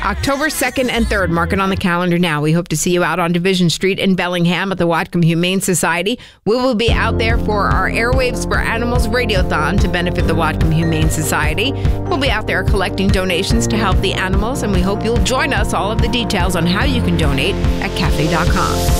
October 2nd and 3rd, mark it on the calendar now. We hope to see you out on Division Street in Bellingham at the Whatcom Humane Society. We will be out there for our Airwaves for Animals Radiothon to benefit the Whatcom Humane Society. We'll be out there collecting donations to help the animals, and we hope you'll join us. All of the details on how you can donate at cafe.com.